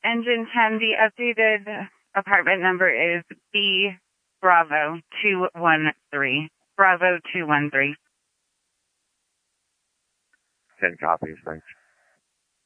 Engine 10, the updated apartment number is B Bravo 213. Bravo 213. 10 copies, thanks.